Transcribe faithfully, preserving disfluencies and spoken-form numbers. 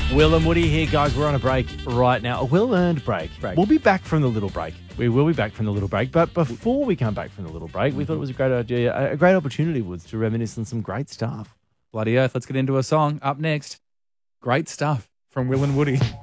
Will and Woody here, guys. We're on a break right now. A well-earned break. Break. We'll be back from the little break. We will be back from the little break. But before we come back from the little break, we thought it was a great idea, a great opportunity, Woods, to reminisce on some great stuff. Bloody earth. Let's get into a song. Up next, great stuff from Will and Woody.